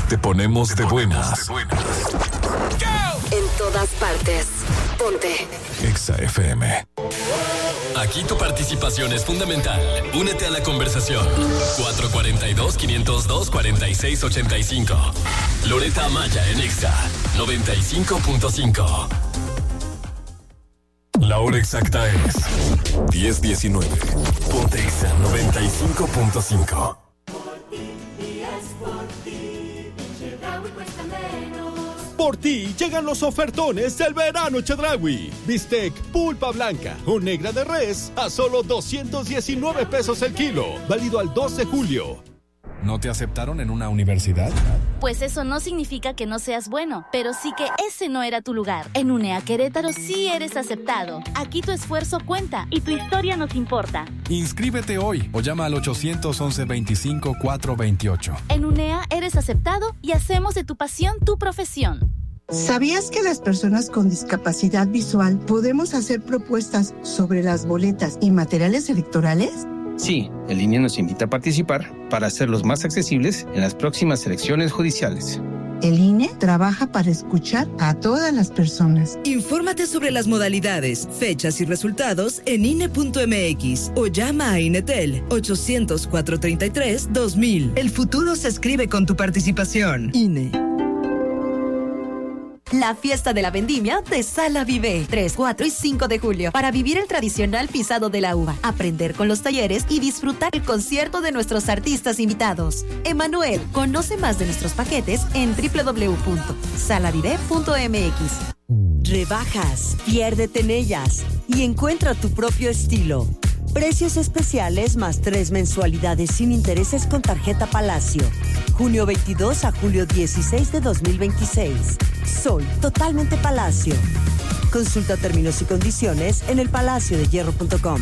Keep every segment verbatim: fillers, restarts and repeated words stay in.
te ponemos de buenas. En todas partes. Ponte Exa F M. Aquí tu participación es fundamental. Únete a la conversación. cuatro cuatro dos, cinco cero dos, cuatro seis ocho cinco. Loreta Amaya en Exa noventa y cinco punto cinco. La hora exacta es diez diecinueve. Ponte Exa noventa y cinco punto cinco. Por ti llegan los ofertones del verano Chedraui. Bistec pulpa blanca o negra de res a solo doscientos diecinueve pesos el kilo. Válido al dos de julio. ¿No te aceptaron en una universidad? Pues eso no significa que no seas bueno, pero sí que ese no era tu lugar. En UNEA Querétaro sí eres aceptado. Aquí tu esfuerzo cuenta y tu historia nos importa. Inscríbete hoy o llama al ochocientos once veinticinco cuatrocientos veintiocho. En UNEA eres aceptado y hacemos de tu pasión tu profesión. ¿Sabías que las personas con discapacidad visual podemos hacer propuestas sobre las boletas y materiales electorales? Sí, el I N E nos invita a participar para hacerlos más accesibles en las próximas elecciones judiciales. El I N E trabaja para escuchar a todas las personas. Infórmate sobre las modalidades, fechas y resultados en I N E punto M X o llama a INETEL ochocientos, cuatrocientos treinta y tres, dos mil. El futuro se escribe con tu participación. I N E. La fiesta de la vendimia de Sala Vive, tres, cuatro y cinco de julio, para vivir el tradicional pisado de la uva, aprender con los talleres y disfrutar el concierto de nuestros artistas invitados. Emanuel, conoce más de nuestros paquetes en doble u doble u doble u punto salavive punto m x. Rebajas, piérdete en ellas y encuentra tu propio estilo. Precios especiales más tres mensualidades sin intereses con tarjeta Palacio. Junio veintidós a julio dieciséis de dos mil veintiséis. Soy totalmente Palacio. Consulta términos y condiciones en el palacio de hierro punto com.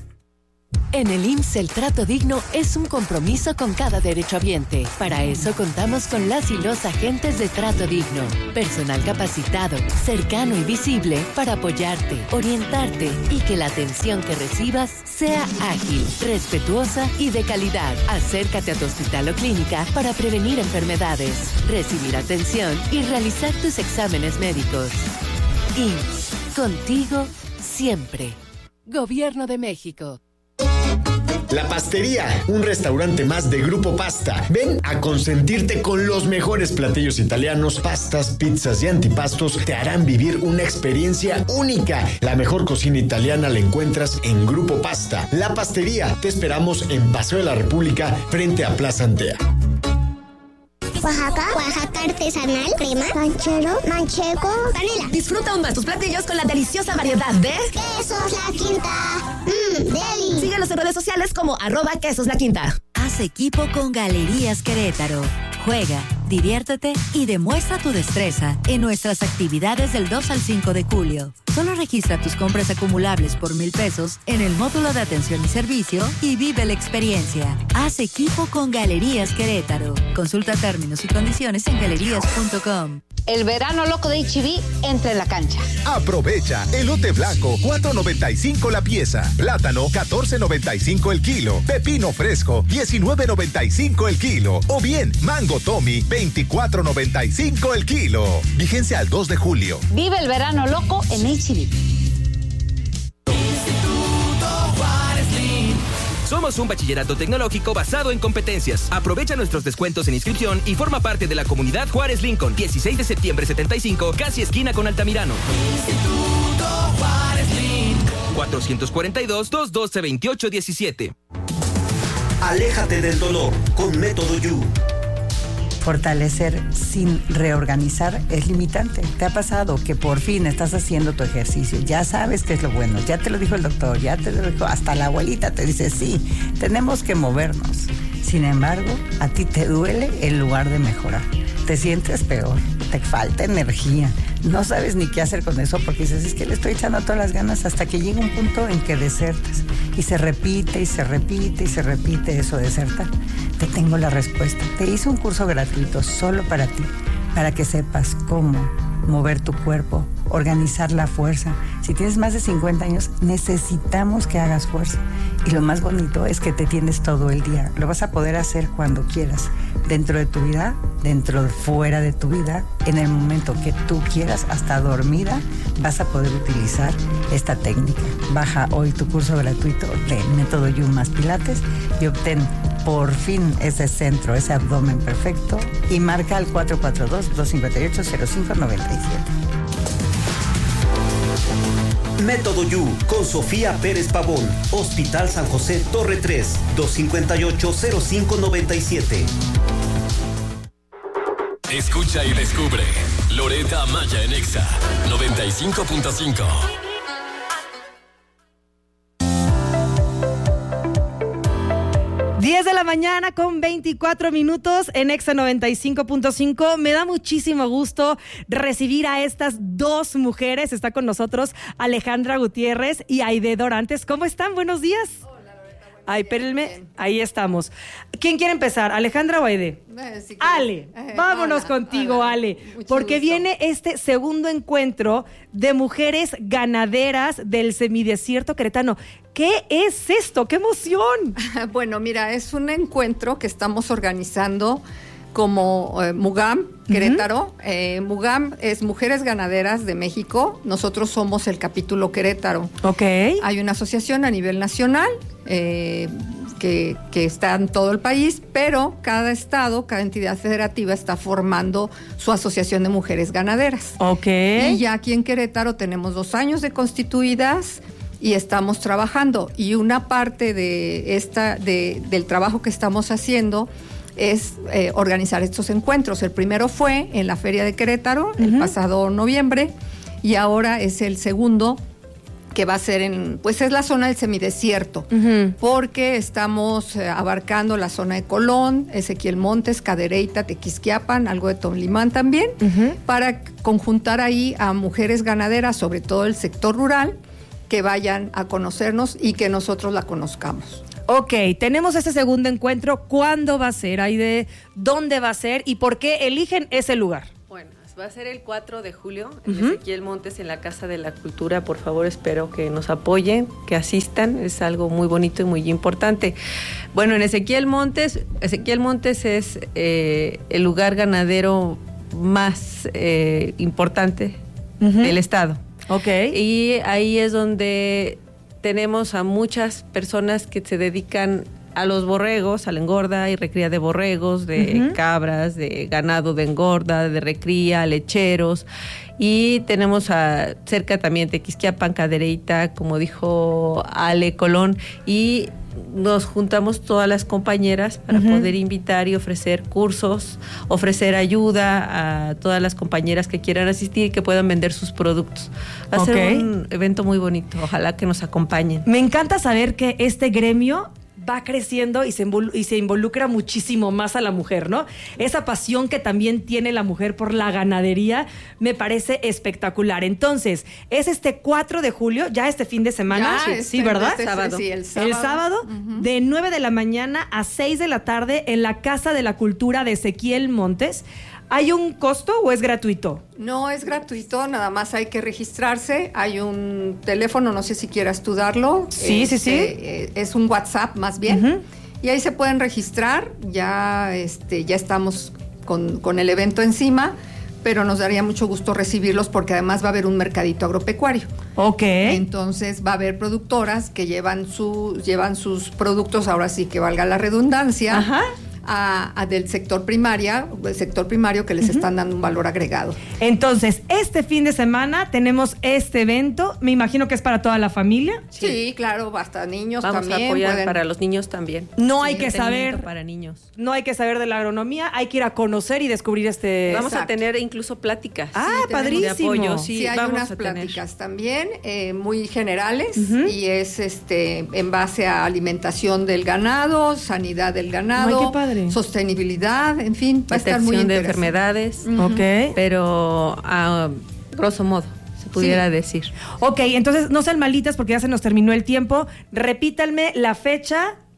En el I M S S el trato digno es un compromiso con cada derechohabiente. Para eso contamos con las y los agentes de trato digno. Personal capacitado, cercano y visible para apoyarte, orientarte y que la atención que recibas sea ágil, respetuosa y de calidad. Acércate a tu hospital o clínica para prevenir enfermedades, recibir atención y realizar tus exámenes médicos. I M S S, contigo siempre. Gobierno de México. La Pastería, un restaurante más de Grupo Pasta. Ven a consentirte con los mejores platillos italianos, pastas, pizzas y antipastos. Te harán vivir una experiencia única. La mejor cocina italiana la encuentras en Grupo Pasta. La Pastería, te esperamos en Paseo de la República, frente a Plaza Antea. Oaxaca, Oaxaca artesanal, crema, ranchero, manchego, canela. Disfruta aún más tus platillos con la deliciosa variedad de Quesos La Quinta. Mmm, deli. Síguenos en redes sociales como arroba Quesos La Quinta. Haz equipo con Galerías Querétaro. Juega, diviértete y demuestra tu destreza en nuestras actividades del dos al cinco de julio. Solo registra tus compras acumulables por mil pesos en el módulo de atención y servicio y vive la experiencia. Haz equipo con Galerías Querétaro. Consulta términos y condiciones en galerías punto com. El verano loco de H E B entra en la cancha. Aprovecha elote blanco, cuatro noventa y cinco la pieza. Plátano, catorce noventa y cinco el kilo. Pepino fresco, diecinueve noventa y cinco el kilo. O bien, mango Tommy, veinticuatro noventa y cinco el kilo. Vigencia al dos de julio. Vive el verano loco en H E B. Somos un bachillerato tecnológico basado en competencias. Aprovecha nuestros descuentos en inscripción y forma parte de la comunidad Juárez Lincoln. dieciséis de septiembre setenta y cinco, casi esquina con Altamirano. Instituto Juárez Lincoln. cuatrocientos cuarenta y dos, doscientos doce, veintiocho diecisiete. Aléjate del dolor con Método You. Fortalecer sin reorganizar es limitante. ¿Te ha pasado que por fin estás haciendo tu ejercicio? Ya sabes qué es lo bueno, ya te lo dijo el doctor, ya te lo dijo, hasta la abuelita te dice, sí, tenemos que movernos. Sin embargo, a ti te duele en lugar de mejorar. Te sientes peor, te falta energía, no sabes ni qué hacer con eso porque dices, es que le estoy echando todas las ganas hasta que llega un punto en que desertas. Y se repite y se repite y se repite eso, desertar. Te tengo la respuesta. Te hice un curso gratuito solo para ti, para que sepas cómo mover tu cuerpo, organizar la fuerza. Si tienes más de cincuenta años, necesitamos que hagas fuerza. Y lo más bonito es que te tienes todo el día. Lo vas a poder hacer cuando quieras, dentro de tu vida, dentro de fuera de tu vida, en el momento que tú quieras, hasta dormida, vas a poder utilizar esta técnica. Baja hoy tu curso gratuito de Método You más Pilates y obtén por fin ese centro, ese abdomen perfecto, y marca al cuatro cuatro dos, dos cinco ocho, cero cinco nueve siete. Método You con Sofía Pérez Pavón, Hospital San José Torre tres, dos cinco ocho, cero cinco nueve siete. Escucha y descubre Loreta Maya en Exa noventa y cinco punto cinco. diez de la mañana con veinticuatro minutos en Exa noventa y cinco punto cinco. Me da muchísimo gusto recibir a estas dos mujeres. Está con nosotros Alejandra Gutiérrez y Aide Dorantes. ¿Cómo están? Buenos días. Hola, Loreta. Ay, espérenme. Ahí estamos. ¿Quién quiere empezar? ¿Alejandra o Aide? Eh, si Ale, eh, vámonos hola, contigo, hola. Ale, Mucho porque gusto. viene este segundo encuentro de mujeres ganaderas del semidesierto queretano. ¿Qué es esto? ¡Qué emoción! Bueno, mira, es un encuentro que estamos organizando como eh, Mugam Querétaro. Uh-huh. eh, Mugam es Mujeres Ganaderas de México. Nosotros somos el capítulo Querétaro. Ok. Hay una asociación a nivel nacional eh, que, que está en todo el país, pero cada estado, cada entidad federativa está formando su asociación de mujeres ganaderas. Ok. Y ya aquí en Querétaro tenemos dos años de constituidas y estamos trabajando. Y una parte de esta, de, del trabajo que estamos haciendo es eh, organizar estos encuentros. El primero fue en la Feria de Querétaro, uh-huh. el pasado noviembre, y ahora es el segundo, que va a ser en, pues es la zona del semidesierto, uh-huh. porque estamos eh, abarcando la zona de Colón, Ezequiel Montes, Cadereyta, Tequisquiapan, algo de Tonlimán también, uh-huh. para conjuntar ahí a mujeres ganaderas, sobre todo el sector rural, que vayan a conocernos y que nosotros la conozcamos. Ok, tenemos ese segundo encuentro. ¿Cuándo va a ser, Aide? ¿Dónde va a ser? ¿Y por qué eligen ese lugar? Bueno, va a ser el cuatro de julio en uh-huh. Ezequiel Montes, en la Casa de la Cultura. Por favor, espero que nos apoyen, que asistan. Es algo muy bonito y muy importante. Bueno, en Ezequiel Montes, Ezequiel Montes es eh, el lugar ganadero más eh, importante uh-huh. del estado. Ok. Y ahí es donde tenemos a muchas personas que se dedican a los borregos, a la engorda y recría de borregos, de uh-huh. cabras, de ganado de engorda, de recría, lecheros. Y tenemos a, cerca también Tequisquiapan, Cadereyta, como dijo Ale Colón, y nos juntamos todas las compañeras para uh-huh. poder invitar y ofrecer cursos, ofrecer ayuda a todas las compañeras que quieran asistir y que puedan vender sus productos. Va a okay. ser un evento muy bonito, ojalá que nos acompañen. Me encanta saber que este gremio va creciendo y se, invol- y se involucra muchísimo más a la mujer, ¿no? Esa pasión que también tiene la mujer por la ganadería me parece espectacular. Entonces, es este cuatro de julio, ya este fin de semana, ya, sí, este, sí, ¿verdad? Este, sábado. Sí, el sábado. El sábado, uh-huh. de nueve de la mañana a seis de la tarde en la Casa de la Cultura de Ezequiel Montes. ¿Hay un costo o es gratuito? No, es gratuito, nada más hay que registrarse. Hay un teléfono, no sé si quieras tú darlo. Sí, este, sí, sí. Eh, es un WhatsApp más bien. Uh-huh. Y ahí se pueden registrar. Ya, este, ya estamos con, con el evento encima, pero nos daría mucho gusto recibirlos porque además va a haber un mercadito agropecuario. Ok. Entonces va a haber productoras que llevan, su, llevan sus productos, ahora sí que valga la redundancia. Ajá. A, a del sector primaria, el sector primario que les uh-huh. están dando un valor agregado. Entonces, este fin de semana tenemos este evento, me imagino que es para toda la familia. Sí, sí claro, hasta niños Vamos también. Vamos a apoyar pueden... para los niños también. No sí, hay que saber para niños. No hay que saber de la agronomía, hay que ir a conocer y descubrir este. Vamos Exacto. a tener incluso pláticas. Ah, sí, padrísimo. De apoyo. Sí, sí hay vamos unas a tener. pláticas también eh, muy generales Uh-huh. y es este en base a alimentación del ganado, sanidad del ganado, Ay, qué padre. sostenibilidad, en fin, va a estar muy de interesante. enfermedades, uh-huh. Ok. pero a grosso modo se pudiera sí. decir. Ok, entonces no sean malitas porque ya se nos terminó el tiempo. Repítanme la fecha,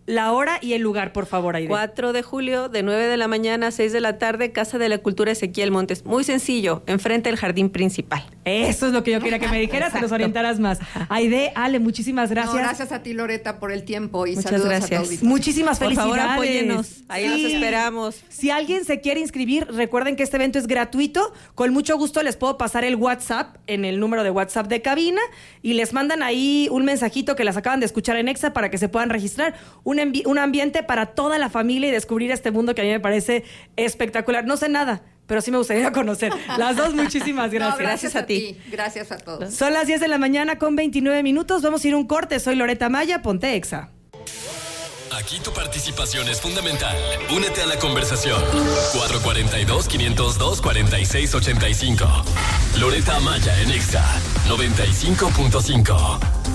la hora y el lugar, por favor, Aide. cuatro de julio, de nueve de la mañana a seis de la tarde, Casa de la Cultura Ezequiel Montes. Muy sencillo, enfrente del jardín principal. Eso es lo que yo quería que me dijeras, que nos orientaras más. Aide, Ale, muchísimas gracias. No, gracias a ti, Loreta, por el tiempo y Muchas saludos gracias. a todos. Muchísimas por felicidades. Por favor, apóyenos. Ahí sí. Los esperamos. Si alguien se quiere inscribir, recuerden que este evento es gratuito. Con mucho gusto les puedo pasar el WhatsApp en el número de WhatsApp de cabina y les mandan ahí un mensajito que las acaban de escuchar en Exa para que se puedan registrar. Un, envi- un ambiente para toda la familia y descubrir este mundo que a mí me parece espectacular. No sé nada, pero sí me gustaría conocer. Las dos, muchísimas gracias. No, gracias a ti. Gracias a todos. Son las diez de la mañana con veintinueve minutos. Vamos a ir a un corte. Soy Loreta Maya. Ponte Exa. Aquí tu participación es fundamental. Únete a la conversación. cuatro cuatro dos, cinco cero dos, cuatro seis ocho cinco. Loreta Maya en Exa noventa y cinco punto cinco.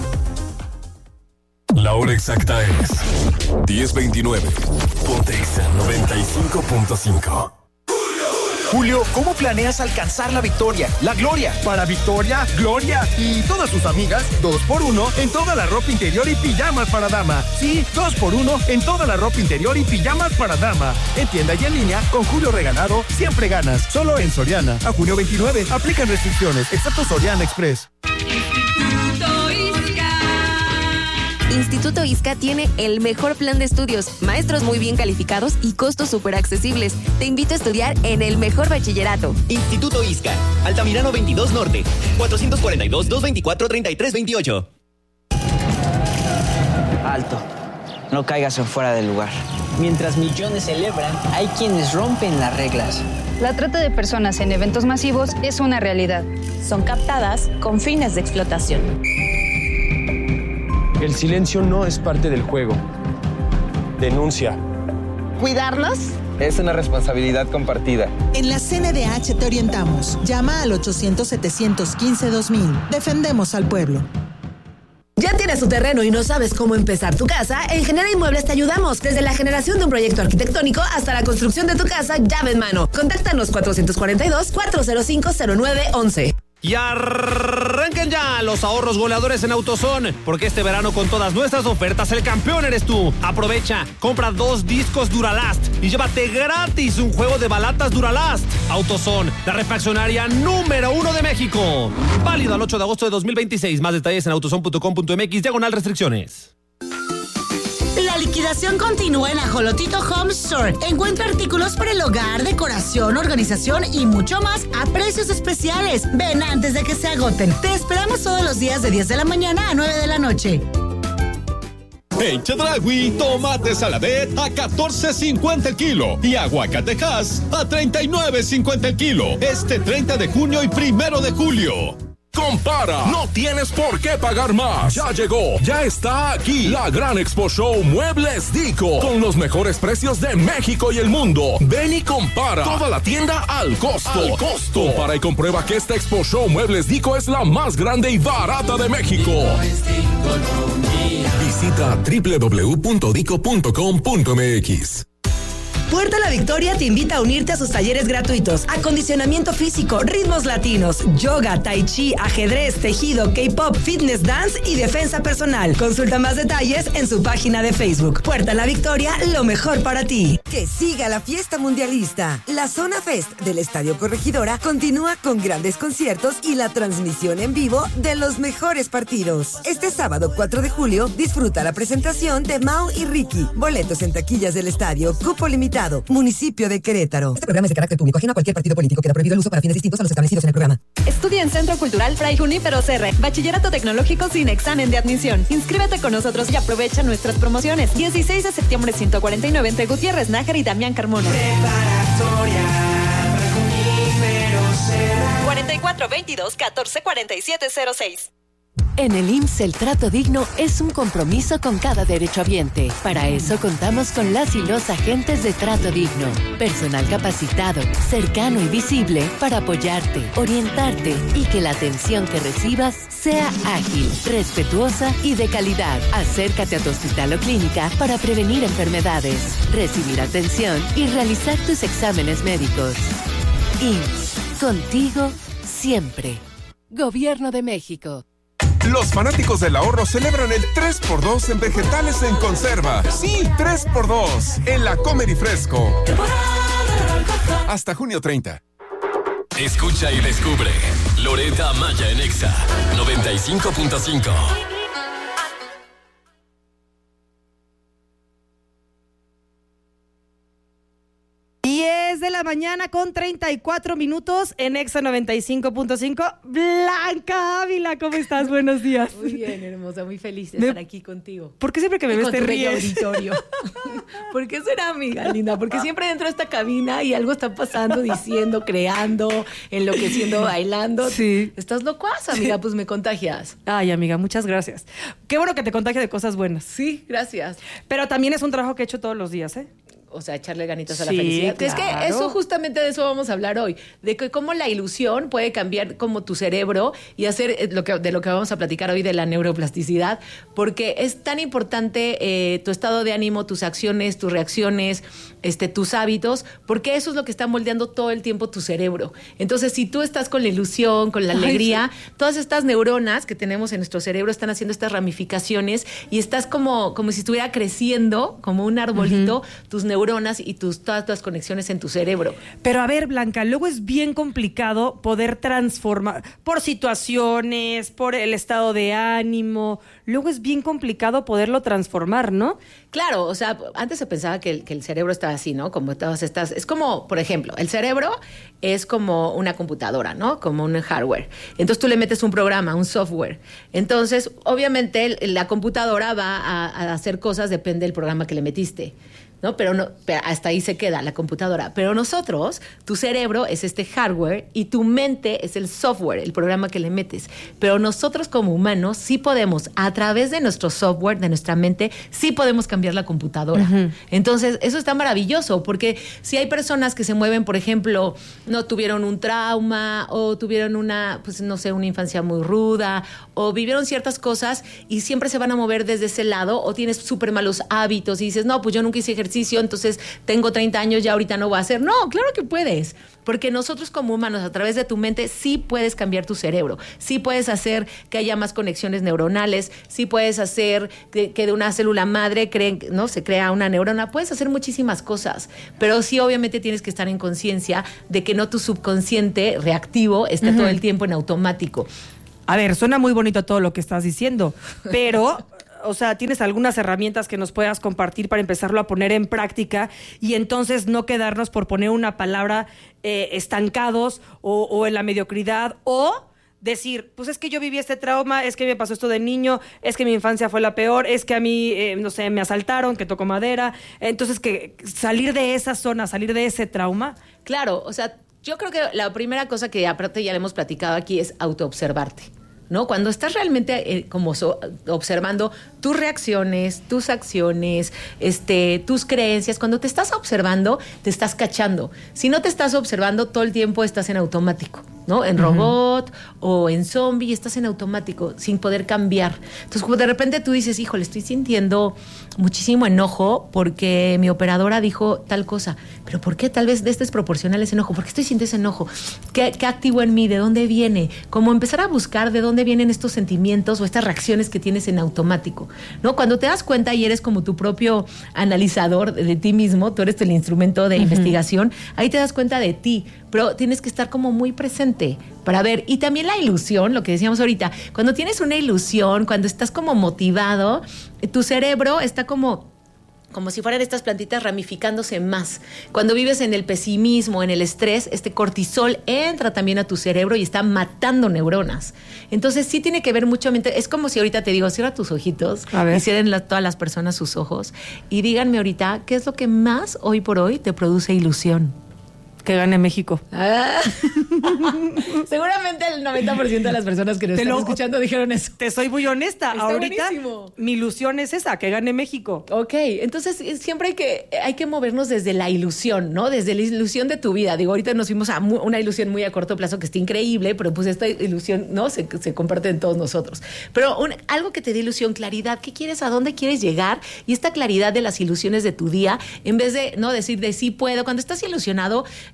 La hora exacta es diez veintinueve. Ponte Exa noventa y cinco punto cinco. Julio, ¿cómo planeas alcanzar la victoria, la gloria? Para Victoria, Gloria y todas sus amigas, dos por uno en toda la ropa interior y pijamas para dama. Sí, dos por uno en toda la ropa interior y pijamas para dama. En tienda y en línea, con Julio Regalado, siempre ganas. Solo en Soriana. A junio veintinueve, aplican restricciones, excepto Soriana Express. Instituto ISCA tiene el mejor plan de estudios, maestros muy bien calificados y costos súper accesibles. Te invito a estudiar en el mejor bachillerato. Instituto ISCA, Altamirano veintidós Norte, cuatrocientos cuarenta y dos, doscientos veinticuatro, treinta y tres veintiocho. Alto, no caigas en fuera del lugar. Mientras millones celebran, hay quienes rompen las reglas. La trata de personas en eventos masivos es una realidad. Son captadas con fines de explotación. El silencio no es parte del juego. Denuncia. ¿Cuidarlos? Es una responsabilidad compartida. En la C N D H te orientamos. Llama al ochocientos, setecientos quince, dos mil. Defendemos al pueblo. ¿Ya tienes tu terreno y no sabes cómo empezar tu casa? En Genera Inmuebles te ayudamos. Desde la generación de un proyecto arquitectónico hasta la construcción de tu casa llave en mano. Contáctanos cuatrocientos cuarenta y dos, cuatrocientos cinco, cero nueve once. Y arranquen ya los ahorros goleadores en AutoZone, porque este verano con todas nuestras ofertas el campeón eres tú. Aprovecha, compra dos discos Duralast y llévate gratis un juego de balatas Duralast. AutoZone, la refaccionaria número uno de México. Válido al ocho de agosto de dos mil veintiséis. Más detalles en autozone punto com punto m x, diagonal restricciones. La liquidación continúa en Ajolotito Home Store. Encuentra artículos para el hogar, decoración, organización y mucho más a precios especiales. Ven antes de que se agoten. Te esperamos todos los días de diez de la mañana a nueve de la noche. En Chedraui, tomate saladet a catorce cincuenta el kilo y aguacatejas a treinta y nueve cincuenta el kilo. Este treinta de junio y primero de julio. Compara, no tienes por qué pagar más. Ya llegó, ya está aquí la gran Expo Show Muebles Dico, con los mejores precios de México y el mundo. Ven y compara, toda la tienda al costo. Al costo. Compara y comprueba que esta Expo Show Muebles Dico es la más grande y barata de México. Visita doble u doble u doble u punto dico punto com punto m x. Puerta La Victoria te invita a unirte a sus talleres gratuitos. Acondicionamiento físico, ritmos latinos, yoga, tai chi, ajedrez, tejido, K-pop, fitness dance y defensa personal. Consulta más detalles en su página de Facebook. Puerta La Victoria, lo mejor para ti. Que siga la fiesta mundialista. La Zona Fest del Estadio Corregidora continúa con grandes conciertos y la transmisión en vivo de los mejores partidos. Este sábado cuatro de julio disfruta la presentación de Mau y Ricky. Boletos en taquillas del estadio, cupo limitado. Municipio de Querétaro. Este programa es de carácter público, ajeno a cualquier partido político. Queda prohibido el uso para fines distintos a los establecidos en el programa. Estudia en Centro Cultural Fray Junípero Serra, Bachillerato Tecnológico sin examen de admisión. Inscríbete con nosotros y aprovecha nuestras promociones. dieciséis de septiembre ciento cuarenta y nueve entre Gutiérrez Nájar y Damián Carmona. Preparatoria Junípero Serra. cuarenta y cuatro veintidós catorce cuarenta y siete cero seis. En el I M S S el trato digno es un compromiso con cada derechohabiente. Para eso contamos con las y los agentes de Trato Digno. Personal capacitado, cercano y visible para apoyarte, orientarte y que la atención que recibas sea ágil, respetuosa y de calidad. Acércate a tu hospital o clínica para prevenir enfermedades, recibir atención y realizar tus exámenes médicos. I M S S, contigo siempre. Gobierno de México. Los fanáticos del ahorro celebran el tres por dos en vegetales en conserva. Sí, tres por dos en la Comer y Fresco. Hasta junio treinta. Escucha y descubre Loreta Maya en Exa noventa y cinco punto cinco. diez de la mañana con treinta y cuatro minutos en Exa noventa y cinco punto cinco. Blanca Ávila, ¿cómo estás? Buenos días. Muy bien, hermosa, muy feliz de Me... estar aquí contigo. ¿Por qué siempre que me y ves con te tu ríes? auditorio. ¿Por qué será, amiga linda? Porque siempre dentro de esta cabina y algo está pasando, diciendo, creando, enloqueciendo, bailando. Sí. Estás locuaz, amiga, sí. Pues me contagias. Ay, amiga, muchas gracias. Qué bueno que te contagie de cosas buenas. Sí, gracias. Pero también es un trabajo que he hecho todos los días, ¿eh? O sea, echarle ganitas a la Sí, felicidad. claro. Es que eso, justamente de eso vamos a hablar hoy. De que cómo la ilusión puede cambiar como tu cerebro y hacer lo que, de lo que vamos a platicar hoy de la neuroplasticidad. Porque es tan importante eh, tu estado de ánimo, tus acciones, tus reacciones, este, tus hábitos, porque eso es lo que está moldeando todo el tiempo tu cerebro. Entonces, si tú estás con la ilusión, con la alegría, Ay, sí. todas estas neuronas que tenemos en nuestro cerebro están haciendo estas ramificaciones y estás como, como si estuviera creciendo, como un arbolito, uh-huh. tus neuronas y tus, todas las conexiones en tu cerebro. Pero a ver, Blanca, luego es bien complicado poder transformar por situaciones, por el estado de ánimo. Luego es bien complicado poderlo transformar, ¿no? Claro, o sea, antes se pensaba que el, que el cerebro estaba así, ¿no? Como todas estas... Es como, por ejemplo, el cerebro es como una computadora, ¿no? Como un hardware. Entonces tú le metes un programa, un software. Entonces, obviamente, la computadora va a, a hacer cosas, depende del programa que le metiste. ¿No? Pero no, pero hasta ahí se queda la computadora. Pero nosotros, tu cerebro es este hardware y tu mente es el software, el programa que le metes. Pero nosotros como humanos sí podemos, a través de nuestro software, de nuestra mente, sí podemos cambiar la computadora. Uh-huh. Entonces, eso está maravilloso, porque si hay personas que se mueven, por ejemplo, no tuvieron un trauma o tuvieron una, pues no sé, una infancia muy ruda o vivieron ciertas cosas y siempre se van a mover desde ese lado, o tienes súper malos hábitos y dices, no, pues yo nunca hice ejercicio, entonces tengo treinta años, ya ahorita no voy a hacer. No, claro que puedes, porque nosotros como humanos, a través de tu mente, sí puedes cambiar tu cerebro, sí puedes hacer que haya más conexiones neuronales, sí puedes hacer que, que de una célula madre creen, ¿no? se crea una neurona, puedes hacer muchísimas cosas, pero sí obviamente tienes que estar en conciencia de que no tu subconsciente reactivo esté uh-huh. todo el tiempo en automático. A ver, suena muy bonito todo lo que estás diciendo, pero... O sea, ¿tienes algunas herramientas que nos puedas compartir para empezarlo a poner en práctica y entonces no quedarnos por poner una palabra eh, estancados o, o en la mediocridad, o decir, pues es que yo viví este trauma, es que me pasó esto de niño, es que mi infancia fue la peor, es que a mí, eh, no sé, me asaltaron, que tocó madera? Entonces, que salir de esa zona, salir de ese trauma. Claro, o sea, yo creo que la primera cosa que aparte ya le hemos platicado aquí es autoobservarte. ¿No? Cuando estás realmente eh, como so, observando tus reacciones, tus acciones, este, tus creencias, cuando te estás observando, te estás cachando. Si no te estás observando, todo el tiempo estás en automático, ¿no? En robot uh-huh. o en zombie, estás en automático, sin poder cambiar. Entonces, como de repente tú dices, híjole, estoy sintiendo muchísimo enojo porque mi operadora dijo tal cosa. ¿Pero por qué? Tal vez de este es proporcional ese enojo. ¿Por qué estoy sintiendo ese enojo? ¿Qué, qué activo en mí? ¿De dónde viene? Como empezar a buscar de dónde vienen estos sentimientos o estas reacciones que tienes en automático, ¿no? Cuando te das cuenta y eres como tu propio analizador de, de ti mismo, tú eres el instrumento de uh-huh. investigación, ahí te das cuenta de ti, pero tienes que estar como muy presente para ver. Y también la ilusión, lo que decíamos ahorita, cuando tienes una ilusión, cuando estás como motivado, tu cerebro está como... como si fueran estas plantitas ramificándose más. Cuando vives en el pesimismo, en el estrés, este cortisol entra también a tu cerebro y está matando neuronas. Entonces sí tiene que ver mucho. Es como si ahorita te digo, cierra tus ojitos, y cierren la, todas las personas sus ojos y díganme ahorita, ¿qué es lo que más hoy por hoy te produce ilusión? Que gane México. Ah. Seguramente el noventa por ciento de las personas que nos te están lo, escuchando dijeron eso. Te soy muy honesta. Está ahorita buenísimo. Mi ilusión es esa, que gane México. Ok, entonces siempre hay que, hay que movernos desde la ilusión, ¿no? Desde la ilusión de tu vida. Digo, ahorita nos fuimos a mu- una ilusión muy a corto plazo que está increíble, pero pues esta ilusión, ¿no? Se, se comparte en todos nosotros. Pero un, algo que te dé ilusión, claridad, ¿qué quieres? ¿A dónde quieres llegar? Y esta claridad de las ilusiones de tu día, en vez de, ¿no? Decir de sí puedo. Cuando estás ilusionado,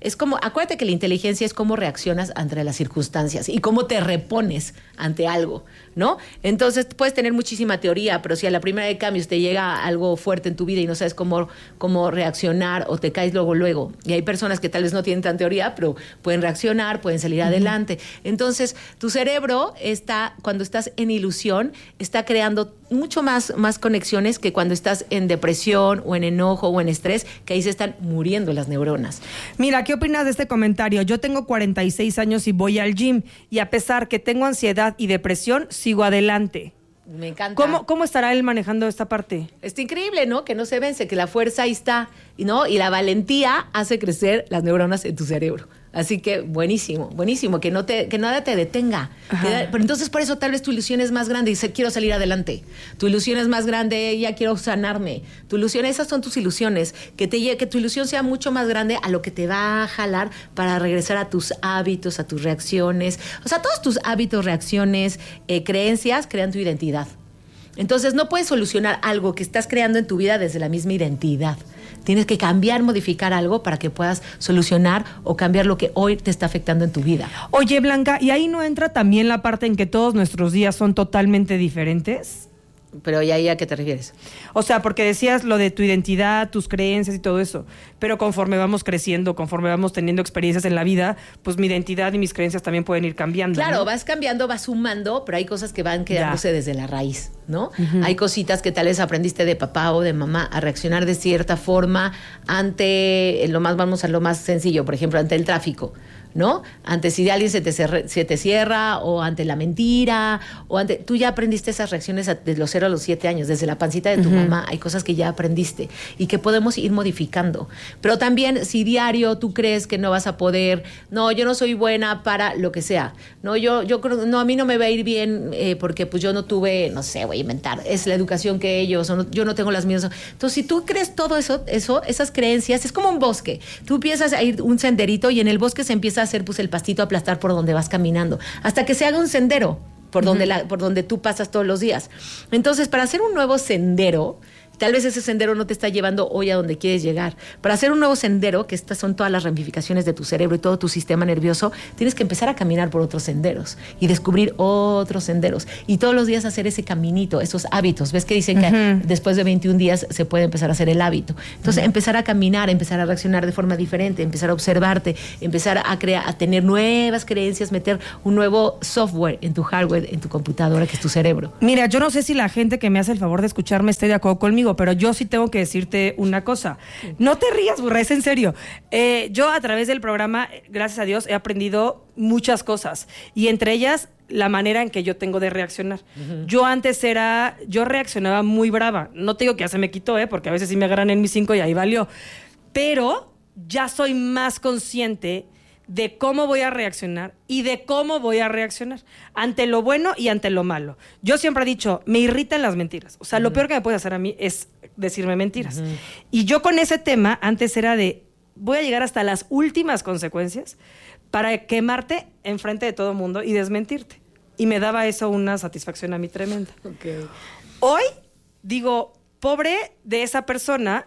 Es como, acuérdate que la inteligencia es cómo reaccionas ante las circunstancias y cómo te repones ante algo, ¿no? Entonces puedes tener muchísima teoría, pero si a la primera de cambios te llega algo fuerte en tu vida y no sabes cómo, cómo reaccionar o te caes luego, luego. Y hay personas que tal vez no tienen tanta teoría, pero pueden reaccionar, pueden salir uh-huh. adelante. Entonces, tu cerebro está, cuando estás en ilusión, está creando mucho más, más conexiones que cuando estás en depresión o en enojo o en estrés, que ahí se están muriendo las neuronas. Mira, ¿qué opinas de este comentario? Yo tengo cuarenta y seis años y voy al gym y a pesar que tengo ansiedad y depresión, sigo adelante. Me encanta. ¿Cómo, ¿Cómo estará él manejando esta parte? Está increíble, ¿no? Que no se vence, que la fuerza ahí está, ¿no? Y la valentía hace crecer las neuronas en tu cerebro. Así que buenísimo, buenísimo, que no te, que nada te detenga. Da, pero entonces por eso tal vez tu ilusión es más grande y dice, quiero salir adelante. Tu ilusión es más grande, ya quiero sanarme. Tu ilusión, esas son tus ilusiones. Que, te, que tu ilusión sea mucho más grande a lo que te va a jalar para regresar a tus hábitos, a tus reacciones. O sea, todos tus hábitos, reacciones, eh, creencias crean tu identidad. Entonces no puedes solucionar algo que estás creando en tu vida desde la misma identidad. Tienes que cambiar, modificar algo para que puedas solucionar o cambiar lo que hoy te está afectando en tu vida. Oye, Blanca, ¿y ahí no entra también la parte en que todos nuestros días son totalmente diferentes? Pero ¿y ahí a qué te refieres? O sea, porque decías lo de tu identidad, tus creencias y todo eso, pero conforme vamos creciendo, conforme vamos teniendo experiencias en la vida, pues mi identidad y mis creencias también pueden ir cambiando. Claro, ¿no? vas cambiando, vas sumando, pero hay cosas que van quedándose ya. desde la raíz, ¿no? Uh-huh. Hay cositas que tal vez aprendiste de papá o de mamá a reaccionar de cierta forma ante, lo más vamos a lo más sencillo, por ejemplo, ante el tráfico, ¿no? Ante si alguien se te, cerre, se te cierra o ante la mentira o ante... Tú ya aprendiste esas reacciones desde los cero a los siete años, desde la pancita de tu uh-huh. mamá. Hay cosas que ya aprendiste y que podemos ir modificando. Pero también si diario tú crees que no vas a poder, no, yo no soy buena para lo que sea, no, yo, yo creo, no, a mí no me va a ir bien eh, porque pues yo no tuve, no sé, voy a inventar, es la educación que ellos, o no, yo no tengo las mismas. Entonces, si tú crees todo eso, eso, esas creencias, es como un bosque. Tú empiezas a ir un senderito y en el bosque se empieza a hacer pues el pastito aplastar por donde vas caminando, hasta que se haga un sendero por, uh-huh. donde la, por donde tú pasas todos los días. Entonces, para hacer un nuevo sendero, tal vez ese sendero no te está llevando hoy a donde quieres llegar. Para hacer un nuevo sendero, que estas son todas las ramificaciones de tu cerebro y todo tu sistema nervioso, tienes que empezar a caminar por otros senderos y descubrir otros senderos. Y todos los días hacer ese caminito, esos hábitos. ¿Ves que dicen uh-huh. que después de veintiún días se puede empezar a hacer el hábito? Entonces, uh-huh. empezar a caminar, empezar a reaccionar de forma diferente, empezar a observarte, empezar a crear, a tener nuevas creencias, meter un nuevo software en tu hardware, en tu computadora, que es tu cerebro. Mira, yo no sé si la gente que me hace el favor de escucharme esté de acuerdo conmigo, pero yo sí tengo que decirte una cosa. No te rías, burra, es en serio. Eh, yo a través del programa, gracias a Dios, he aprendido muchas cosas. Y entre ellas, la manera en que yo tengo de reaccionar. Uh-huh. Yo antes era, yo reaccionaba muy brava. No te digo que ya se me quitó, ¿eh? Porque a veces sí me agarran en mis cinco y ahí valió. Pero ya soy más consciente de cómo voy a reaccionar y de cómo voy a reaccionar ante lo bueno y ante lo malo. Yo siempre he dicho, me irritan las mentiras. O sea, uh-huh. lo peor que me puede hacer a mí es decirme mentiras. Uh-huh. Y yo con ese tema, antes era de, voy a llegar hasta las últimas consecuencias para quemarte enfrente de todo el mundo y desmentirte. Y me daba eso una satisfacción a mí tremenda. Okay. Hoy digo, pobre de esa persona,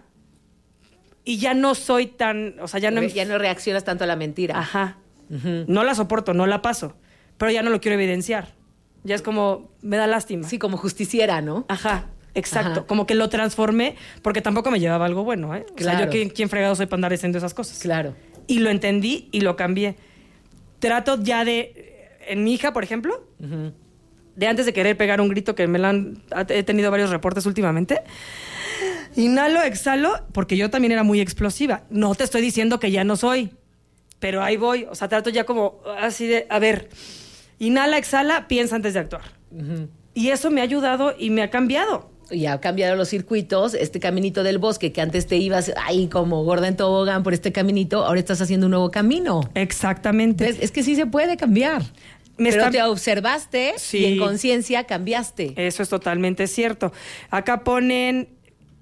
y ya no soy tan, o sea, ya no... Ya no reaccionas tanto a la mentira. Ajá. Uh-huh. No la soporto, no la paso, pero ya no lo quiero evidenciar. Ya es como, me da lástima. Sí, como justiciera, ¿no? Ajá, exacto. Ajá. Como que lo transformé, porque tampoco me llevaba algo bueno, ¿eh? Claro. O sea, yo ¿quién, quién fregado soy para andar diciendo esas cosas? Claro. Y lo entendí y lo cambié. Trato ya de, en mi hija, por ejemplo, uh-huh. de antes de querer pegar un grito, que me lo han, he tenido varios reportes últimamente, inhalo, exhalo, porque yo también era muy explosiva. No te estoy diciendo que ya no soy, pero ahí voy. O sea, trato ya como así de, a ver, inhala, exhala, piensa antes de actuar. Uh-huh. Y eso me ha ayudado y me ha cambiado. Y ha cambiado los circuitos, este caminito del bosque, que antes te ibas ahí como gorda en tobogán por este caminito, ahora estás haciendo un nuevo camino. Exactamente. Es, es que sí se puede cambiar. Me Pero está... te observaste sí. y en conciencia cambiaste. Eso es totalmente cierto. Acá ponen...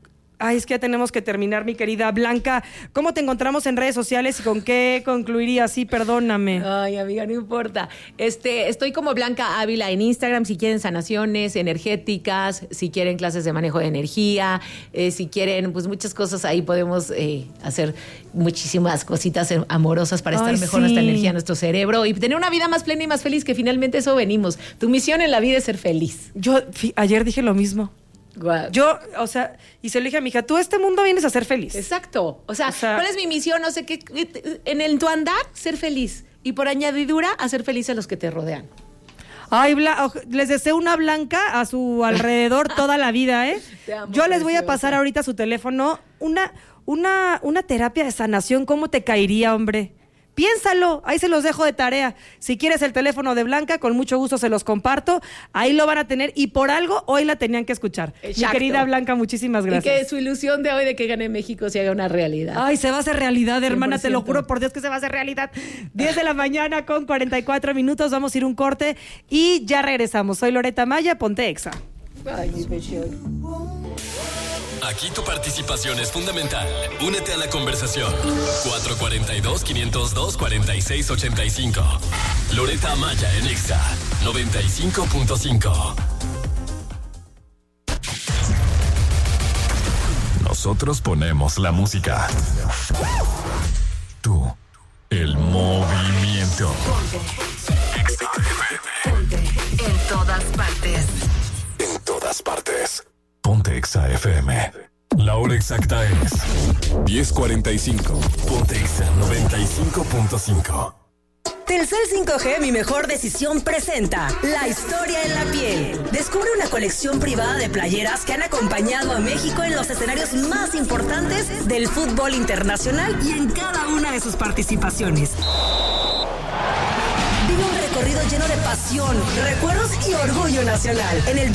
Ay, es que ya tenemos que terminar, mi querida Blanca. ¿Cómo te encontramos en redes sociales y con qué concluiría? Sí, perdóname. Ay, amiga, no importa. Este, estoy como Blanca Ávila en Instagram, si quieren sanaciones energéticas, si quieren clases de manejo de energía, eh, si quieren, pues muchas cosas ahí podemos eh, hacer muchísimas cositas amorosas para estar Ay, mejor sí. nuestra energía, nuestro cerebro y tener una vida más plena y más feliz, que finalmente eso venimos. Tu misión en la vida es ser feliz. Yo fi- ayer dije lo mismo. Wow. Yo, o sea, y se lo dije a mi hija, tú a este mundo vienes a ser feliz. Exacto. O sea, O sea, ¿cuál es mi misión? No sé qué. En el tu andar, ser feliz. Y por añadidura, hacer feliz a los que te rodean. Ay, Bla- oj- les deseo una Blanca a su alrededor toda la vida, ¿eh? Te amo, Yo les voy a preciosa. pasar ahorita su teléfono. Una, una, una terapia de sanación, ¿cómo te caería, hombre? Piénsalo, ahí se los dejo de tarea. Si quieres el teléfono de Blanca, con mucho gusto se los comparto. Ahí lo van a tener y por algo hoy la tenían que escuchar. Mi Exacto. querida Blanca, muchísimas gracias. Y que su ilusión de hoy de que gane México se haga una realidad. Ay, se va a hacer realidad, hermana, te lo cien por ciento. juro por Dios que se va a hacer realidad. diez de la mañana con cuarenta y cuatro minutos, vamos a ir un corte y ya regresamos. Soy Loreta Maya, ponte Exa. Ay, mi pechón. Aquí tu participación es fundamental. Únete a la conversación. cuatro cuatro dos, cinco cero dos, cuatro seis ocho cinco. Loreta Maya en Exa noventa y cinco punto cinco. Nosotros ponemos la música. Tú, el movimiento. En todas partes. En todas partes. Ponte Exa F M. La hora exacta es diez cuarenta y cinco. Ponte Exa noventa y cinco punto cinco. Telcel cinco G, mi mejor decisión, presenta La historia en la piel. Descubre una colección privada de playeras que han acompañado a México en los escenarios más importantes del fútbol internacional y en cada una de sus participaciones. Vive un recorrido lleno de pasión, recuerdos y orgullo nacional. En el